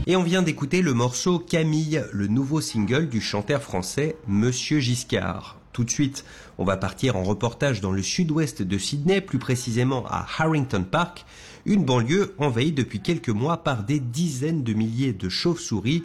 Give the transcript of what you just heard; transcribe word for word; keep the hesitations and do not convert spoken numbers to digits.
Et on vient d'écouter le morceau Camille, le nouveau single du chanteur français Monsieur Giscard. Tout de suite, on va partir en reportage dans le sud-ouest de Sydney, plus précisément à Harrington Park, une banlieue envahie depuis quelques mois par des dizaines de milliers de chauves-souris